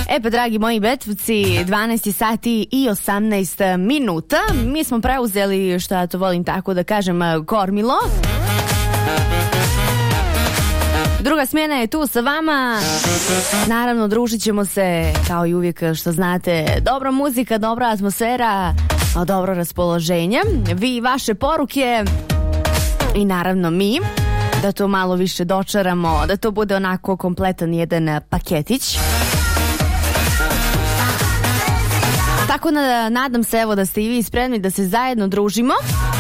Pa dragi moji betvci, 12 sati i 18 minuta. Mi smo preuzeli, što ja to volim tako da kažem, kormilo. Druga smjena je tu sa vama. Naravno, družit ćemo se, kao i uvijek što znate, dobra muzika, dobra atmosfera, dobro raspoloženje. Vi i vaše poruke i naravno mi, da to malo više dočaramo, da to bude onako kompletan jedan paketić. Tako nadam se evo da ste i vi spremni da se zajedno družimo.